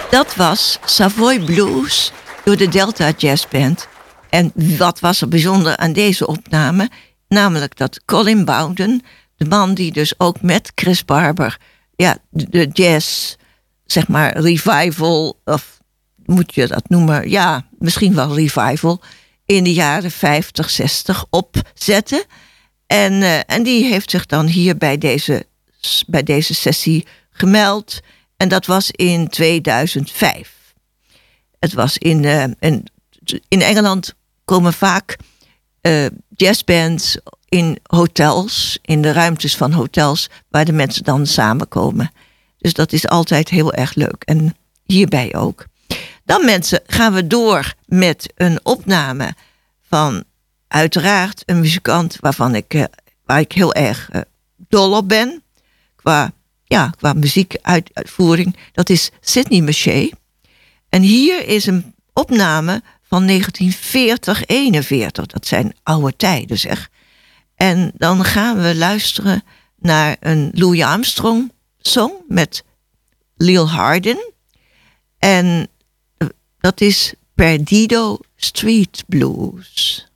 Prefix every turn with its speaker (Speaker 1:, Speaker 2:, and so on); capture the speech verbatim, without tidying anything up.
Speaker 1: Dat was Savoy Blues door de Delta Jazz Band. En wat was er bijzonder aan deze opname? Namelijk dat Colin Bowden, de man die dus ook met Chris Barber... ja, de jazz, zeg maar, revival... of moet je dat noemen? Ja, misschien wel revival... in de jaren vijftig, zestig opzette. En, uh, en die heeft zich dan hier bij deze, bij deze sessie gemeld... En dat was in tweeduizend vijf. Het was in, uh, in, in Engeland komen vaak uh, jazzbands in hotels, in de ruimtes van hotels, waar de mensen dan samenkomen. Dus dat is altijd heel erg leuk. En hierbij ook. Dan mensen, gaan we door met een opname van uiteraard een muzikant waarvan ik, uh, waar ik heel erg uh, dol op ben. Qua Ja, qua muziekuitvoering. Dat is Sidney Bechet. En hier is een opname van negentien veertig eenenveertig. Dat zijn oude tijden, zeg. En dan gaan we luisteren naar een Louis Armstrong song met Lil Hardin. En dat is Perdido Street Blues.